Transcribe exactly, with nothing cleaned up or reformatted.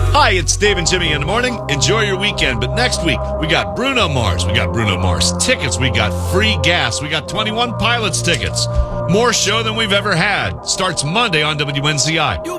Hi, it's Dave and Jimmy in the morning. Enjoy your weekend. But next week, we got Bruno Mars. We got Bruno Mars tickets. We got free gas. We got twenty-one Pilots tickets. More show than we've ever had. Starts Monday on W N Z I.